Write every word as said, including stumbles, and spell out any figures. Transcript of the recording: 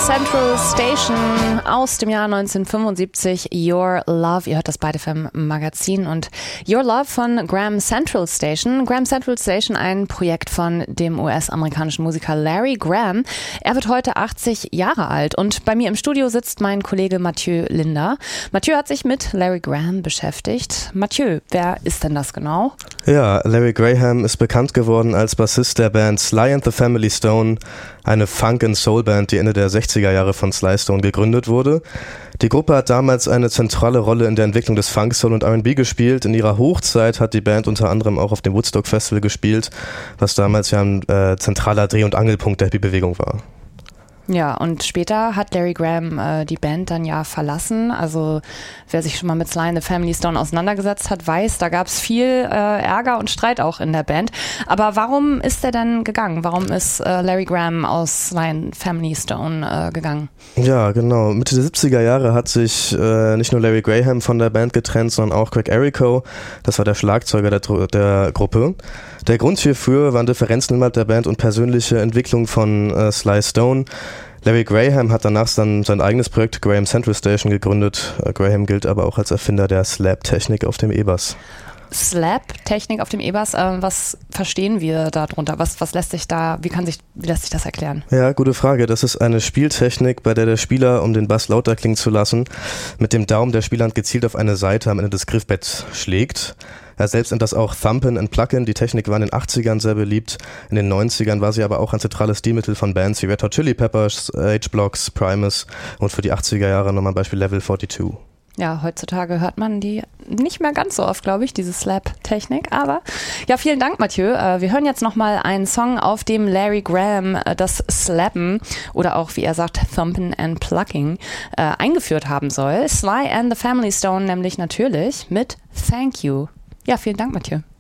Central Station aus dem Jahr neunzehnhundertfünfundsiebzig, Your Love. Ihr hört das bei F M Magazin und Your Love von Graham Central Station. Graham Central Station, ein Projekt von dem U S-amerikanischen Musiker Larry Graham. Er wird heute achtzig Jahre alt und bei mir im Studio sitzt mein Kollege Mathieu Linder. Mathieu hat sich mit Larry Graham beschäftigt. Mathieu, wer ist denn das genau? Ja, Larry Graham ist bekannt geworden als Bassist der Band Sly and the Family Stone, eine Funk- and Soul-Band, die Ende der sechziger Jahre von Sly Stone gegründet wurde. Die Gruppe hat damals eine zentrale Rolle in der Entwicklung des Funk, Soul und R and B gespielt. In ihrer Hochzeit hat die Band unter anderem auch auf dem Woodstock Festival gespielt, was damals ja ein äh, zentraler Dreh- und Angelpunkt der Hippie-Bewegung war. Ja, und später hat Larry Graham äh, die Band dann ja verlassen. Also wer sich schon mal mit Sly and the Family Stone auseinandergesetzt hat, weiß, da gab es viel äh, Ärger und Streit auch in der Band. Aber warum ist er denn gegangen? Warum ist äh, Larry Graham aus Sly and Family Stone äh, gegangen? Ja, genau. Mitte der siebziger Jahre hat sich äh, nicht nur Larry Graham von der Band getrennt, sondern auch Greg Errico. Das war der Schlagzeuger der, der Gruppe. Der Grund hierfür waren Differenzen innerhalb der Band und persönliche Entwicklung von äh, Sly Stone. Larry Graham hat danach dann sein eigenes Projekt Graham Central Station gegründet. Äh, Graham gilt aber auch als Erfinder der Slap-Technik auf dem E-Bass. Slap-Technik auf dem E-Bass, äh, was verstehen wir darunter? Was, was lässt sich da, wie kann sich, wie lässt sich das erklären? Ja, gute Frage. Das ist eine Spieltechnik, bei der der Spieler, um den Bass lauter klingen zu lassen, mit dem Daumen der Spielhand gezielt auf eine Seite am Ende des Griffbetts schlägt. Er selbst nennt das auch Thumpin' and Pluckin'. Die Technik war in den achtzigern sehr beliebt. In den neunzigern war sie aber auch ein zentrales Stilmittel von Bands wie Red Hot Chili Peppers, H-Blocks, Primus und für die achtziger Jahre nochmal ein Beispiel Level zweiundvierzig. Ja, heutzutage hört man die nicht mehr ganz so oft, glaube ich, diese Slap-Technik. Aber ja, vielen Dank, Mathieu. Wir hören jetzt nochmal einen Song, auf dem Larry Graham das Slappen oder auch, wie er sagt, Thumpin' and Plucking äh, eingeführt haben soll. Sly and the Family Stone nämlich natürlich mit Thank You. Ja, vielen Dank, Mathieu.